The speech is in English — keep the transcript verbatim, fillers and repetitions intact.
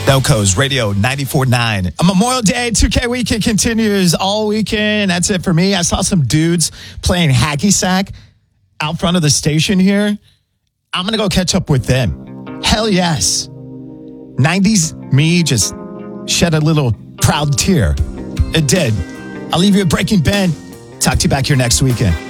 Delco's Radio ninety-four point nine. A Memorial Day two K weekend continues all weekend. That's it for me. I saw some dudes playing hacky sack out front of the station here. I'm going to go catch up with them. Hell yes. nineties me just shed a little proud tear. It did. I'll leave you at Breaking Ben. Talk to you back here next weekend.